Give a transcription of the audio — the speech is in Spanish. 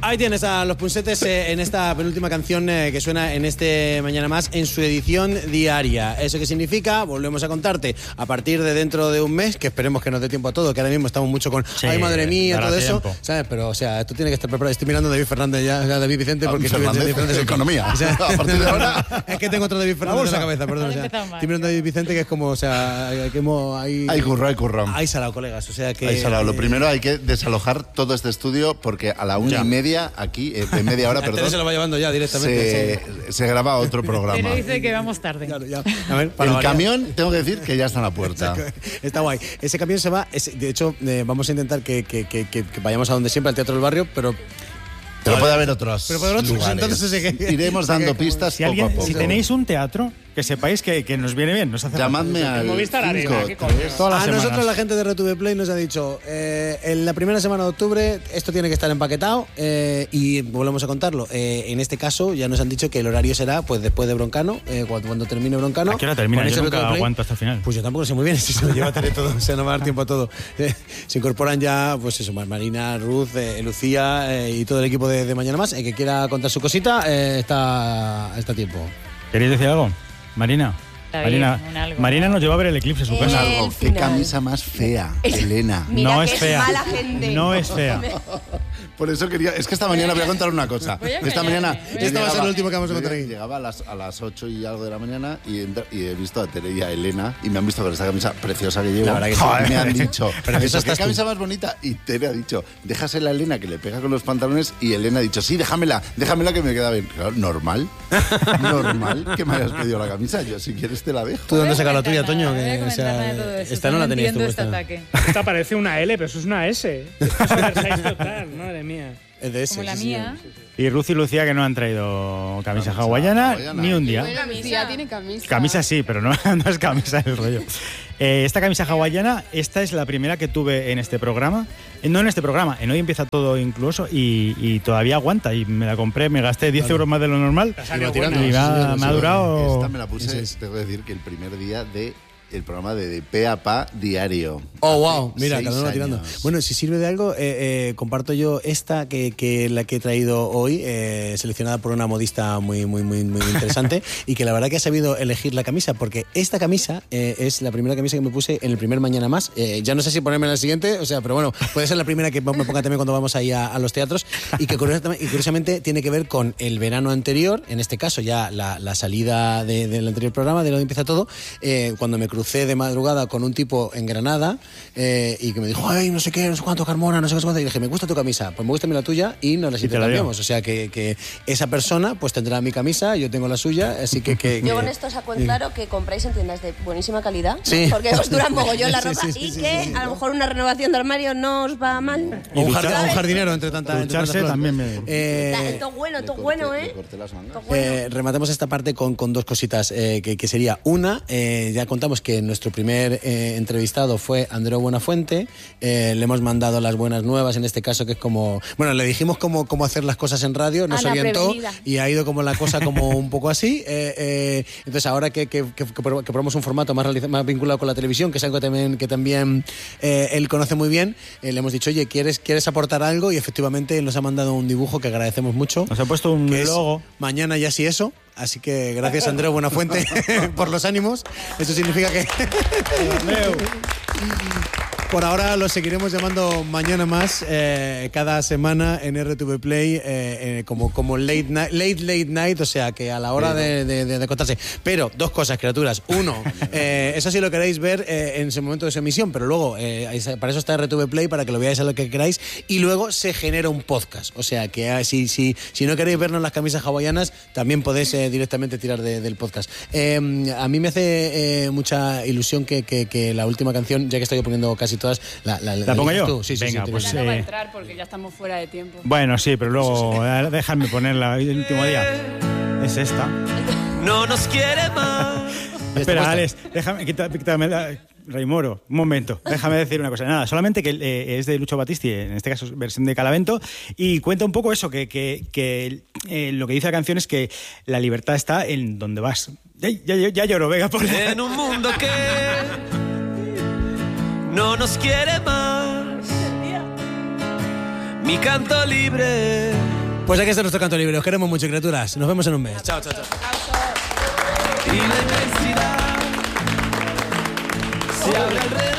Ahí tienes a Los Punsetes en esta penúltima canción que suena en este Mañana Más en su edición diaria. ¿Eso qué significa? Volvemos a contarte a partir de dentro de un mes, que esperemos que nos dé tiempo a todo, que ahora mismo estamos mucho con ay madre mía, todo eso, ¿sabes? Pero o sea, esto tiene que estar preparado. Estoy mirando a David Fernández ya, David Vicente, porque Fernández de economía. O sea, a partir de ahora es que tengo otro David Fernández en la cabeza, perdón. O sea, estoy mirando a David Vicente, que es como, o sea, que hay curro. Hay salado, colegas, o sea que... Hay salado. Lo primero hay que desalojar todo este estudio, porque a la 1:30 aquí, de media hora, perdón... se lo va llevando ya directamente. Se graba otro programa. Pero dice que vamos tarde. Claro, ya. A ver, el camión, tengo que decir que ya está en la puerta. Está guay. Ese camión se va... de hecho, vamos a intentar que vayamos a donde siempre, al Teatro del Barrio, pero puede haber otros lugares. Entonces, iremos dando pistas poco a poco. Si tenéis un teatro, que sepáis que nos viene bien. Nos hace llamadme al Movistar Arena. A nosotros la gente de RTV Play nos ha dicho en la primera semana de octubre esto tiene que estar empaquetado y volvemos a contarlo. En este caso ya nos han dicho que el horario será pues después de Broncano, cuando termine Broncano. ¿A qué hora termina? Yo nunca aguanto hasta el final. Pues yo tampoco sé muy bien si se lo lleva a tener todo, o sea, no va a dar tiempo a todo. Se incorporan ya, pues eso, Marina, Ruth, Lucía y todo el equipo de Mañana Más. El que quiera contar su cosita está a tiempo. ¿Queréis decir algo? Marina nos lleva a ver el eclipse en su casa. Algo. Qué camisa más fea, Elena. Mira no que es fea. Mala gente. No es fea. Por eso quería... Es que esta mañana voy a contar una cosa. Esta mañana... Esta va a ser lo último que vamos a contar aquí. Llegaba a las 8 y algo de la mañana y he visto a Tere y a Elena y me han visto con esta camisa preciosa que llevo. La verdad que sí. Me han dicho, ¿qué camisa más bonita? Y Tere ha dicho, déjasela a Elena que le pega con los pantalones, y Elena ha dicho, sí, déjamela que me queda bien. Claro, normal que me hayas pedido la camisa. Yo, si quieres, te la dejo. ¿Tú dónde sacas la tuya, Toño? Esta no la tenías tú. Esta parece una L, pero eso es una S. Es oversize total, madre mía. Es de ese, como la mía. Y Ruth y Lucía, que no han traído camisa hawaiana ni un día. Lucía tiene camisa. Camisa sí, pero no es camisa el rollo. Esta camisa hawaiana, esta es la primera que tuve en este programa. No en este programa, en Hoy Empieza Todo incluso, y todavía aguanta. Y me la compré, me gasté 10 euros más de lo normal. Y me ha durado... Esta me la puse, tengo que decir, que el primer día de el programa de Pe a Pa diario. Oh, wow, mira, cada uno tirando. Bueno, si sirve de algo, comparto yo esta que la que he traído hoy, seleccionada por una modista muy interesante y que la verdad que ha sabido elegir la camisa, porque esta camisa es la primera camisa que me puse en el primer Mañana Más. Ya no sé si ponerme en la siguiente, o sea, pero bueno, puede ser la primera que me ponga también cuando vamos ahí a los teatros, y que curiosamente tiene que ver con el verano anterior, en este caso ya la salida del anterior programa, de Hoy Empieza Todo, cuando me crucé de madrugada con un tipo en Granada y que me dijo, ay, no sé qué, no sé cuánto, Carmona, no sé cuánto, y dije, me gusta tu camisa, pues me gusta la tuya, y nos las intercambiamos. O sea que esa persona pues tendrá mi camisa, yo tengo la suya, así que yo con esto saco en claro que compráis en tiendas de buenísima calidad, sí, porque os dura mogollón la ropa, a lo mejor una renovación de armario no os va mal. O un jardinero entre tantas. Ducharse también todo bueno, rematemos esta parte con dos cositas que sería una, ya contamos que nuestro primer entrevistado fue Andreu Buenafuente, le hemos mandado las buenas nuevas, en este caso, que es como, bueno, le dijimos cómo hacer las cosas en radio, nos orientó y ha ido como la cosa como un poco así, entonces ahora que probamos un formato más vinculado con la televisión, que es algo que también él conoce muy bien, le hemos dicho, oye, ¿quieres aportar algo? Y efectivamente él nos ha mandado un dibujo que agradecemos mucho. Nos ha puesto un logo. Mañana ya sí eso. Así que gracias, Andreu Buenafuente, por los ánimos. Eso significa que... Por ahora lo seguiremos llamando Mañana Más cada semana en RTV Play como late night, o sea que a la hora de acostarse. Pero dos cosas, criaturas. Uno, eso sí lo queréis ver en ese momento de su emisión, pero luego para eso está RTV Play, para que lo veáis a lo que queráis, y luego se genera un podcast. O sea que si no queréis vernos las camisas hawaianas, también podéis directamente tirar del podcast. A mí me hace mucha ilusión que la última canción, ya que estoy poniendo casi todas, ¿La pongo yo? Tú? Sí, venga, sí, pues no va a entrar porque ya estamos fuera de tiempo. Bueno, sí, pero luego déjame ponerla el último día. Es esta. No nos quiere más. Espera, Alex, quítame Raimoro, un momento, déjame decir una cosa. Nada, solamente que es de Lucho Battisti, en este caso versión de Calavento, y cuenta un poco eso, que lo que dice la canción es que la libertad está en donde vas. Ya lloro, venga, ponle. En un mundo que no nos quiere más, mi canto libre Pues aquí está nuestro canto libre. Os queremos mucho, criaturas. Nos vemos en un mes. Chao, chao, chao. Y la inmensidad se abre alrededor.